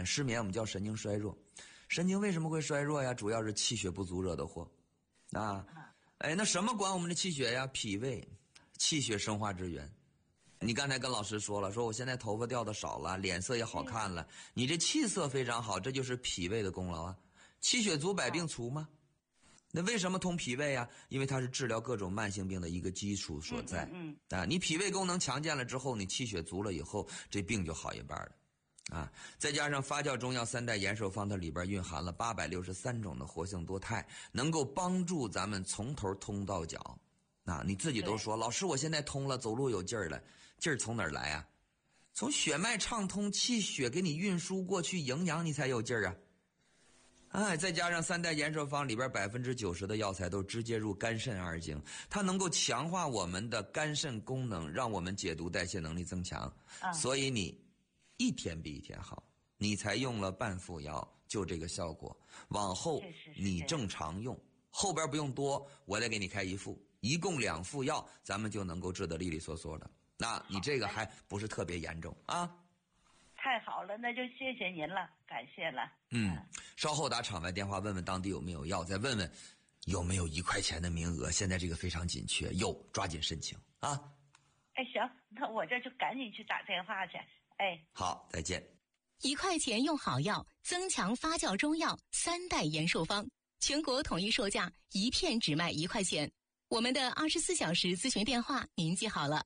失眠我们叫神经衰弱。神经为什么会衰弱呀？主要是气血不足惹的祸啊。那什么管我们的气血呀？脾胃，气血生化之源。你刚才跟老师说了，说我现在头发掉的少了，脸色也好看了，你这气色非常好，这就是脾胃的功劳啊。气血足百病除吗？那为什么通脾胃啊？因为它是治疗各种慢性病的一个基础所在。你脾胃功能强健了之后，你气血足了以后，这病就好一半了。再加上发酵中药三代延寿方，它里边蕴含了863种的活性多肽，能够帮助咱们从头通到脚。你自己都说，老师我现在通了，走路有劲儿了，劲儿从哪儿来啊？从血脉畅通，气血给你运输过去，营养你才有劲儿啊。再加上三代延寿方里边90%的药材都直接入肝肾二经，它能够强化我们的肝肾功能，让我们解毒代谢能力增强。所以你一天比一天好，你才用了半副药就这个效果，往后你正常用，后边不用多，我再给你开一副，一共2副药，咱们就能够治得利利索索的。那你这个还不是特别严重啊。 太好了，那就谢谢您了，感谢了。 稍后打场外电话问问当地有没有药，再问问有没有1块钱的名额，现在这个非常紧缺，有抓紧申请啊。 行，那我这就赶紧去打电话去。 好，再见。 1块钱用好药，增强发酵中药3代延寿方，全国统一售价1片只卖1块钱。我们的24小时咨询电话您记好了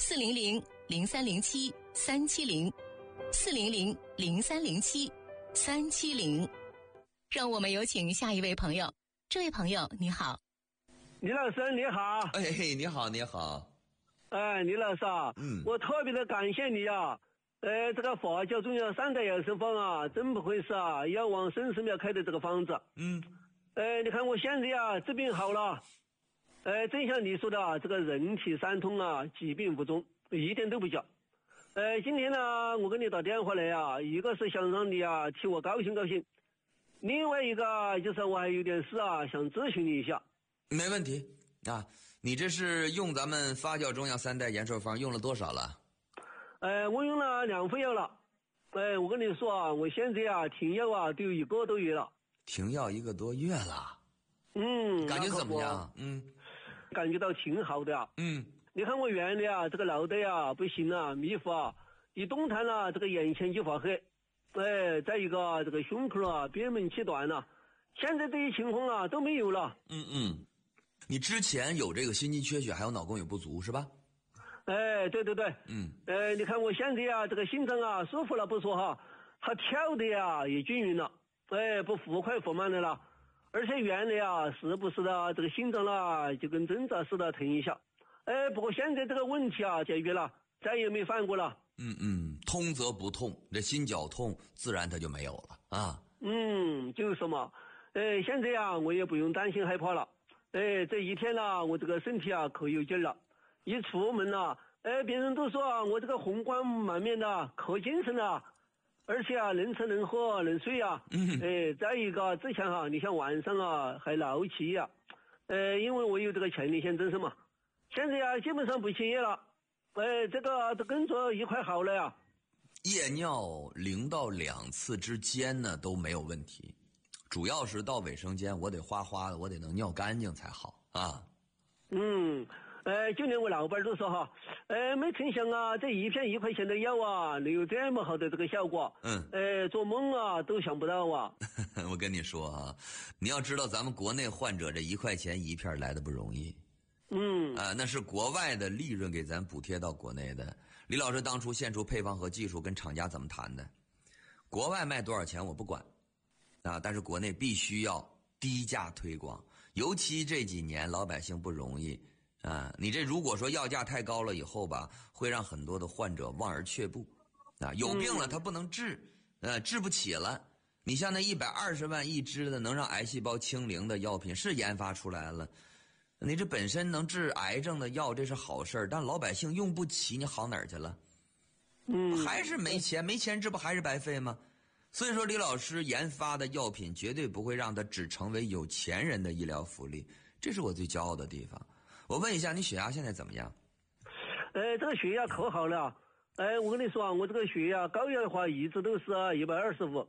，400-0307-370。400-0307-370。让我们有请下一位朋友。这位朋友你好。 李老师你好。 你好你好。 李老师啊，我特别的感谢你啊。这个发酵中药3代延寿方啊，真不愧是啊，要往生寺庙开的这个方子。你看我现在啊，治病好了。正像你说的啊，这个人体三通啊，疾病无踪，一点都不假。今天呢，我给你打电话来啊，一个是想让你啊替我高兴高兴，另外一个就是我还有点事啊想咨询你一下。 没问题啊，你这是用咱们发酵中药3代延寿方用了多少了？ 我用了2副药了。我跟你说啊，我现在啊停药啊都有1个多月了。 停药1个多月了？感觉怎么样？ 感觉到挺好的啊。你看我原来啊这个脑袋啊不行啊，迷糊啊，一动弹了这个眼前就发黑。再一个这个胸口啊憋闷气短了，现在这些情况啊都没有了。 你之前有这个心肌缺血还有脑供血不足是吧？ 对。你看我现在啊这个心脏啊舒服了不说哈，它跳的呀也均匀了，不忽快忽慢的了，而且原来啊时不时的这个心脏啦就跟针扎似的疼一下。不过现在这个问题啊解决了，再也没犯过了。 通则不痛，这心绞痛自然它就没有了啊。 就是嘛。现在啊我也不用担心害怕了。这一天呢，我这个身体啊可有劲了，一出门啊，别人都说啊我这个红光满面的，可精神了，而且啊能吃能喝能睡啊。再一个之前啊，你像晚上啊还闹气啊，因为我有这个前列腺增生嘛。现在啊基本上不起夜了。这个都跟着一块好了呀。 夜尿0到2次之间呢都没有问题，主要是到卫生间我得哗哗的，我得能尿干净才好啊。 就连我老板都说哈，没成想啊这一片1块钱的药啊能有这么好的这个效果。做梦啊都想不到啊。 我跟你说啊，你要知道咱们国内患者这1块钱1片来的不容易。那是国外的利润给咱补贴到国内的。李老师当初献出配方和技术跟厂家怎么谈的？国外卖多少钱我不管但是国内必须要低价推广，尤其这几年老百姓不容易你这如果说药价太高了以后吧，会让很多的患者望而却步有病了他不能治，治不起了。你像那120万一支的能让癌细胞清零的药品是研发出来了，你这本身能治癌症的药这是好事，但老百姓用不起，你好哪儿去了？还是没钱，没钱治不还是白费吗？所以说李老师研发的药品绝对不会让它只成为有钱人的医疗福利，这是我最骄傲的地方。我问一下你血压现在怎么样？ 这个血压可好了。我跟你说啊，我这个血压高压的话一直都是125。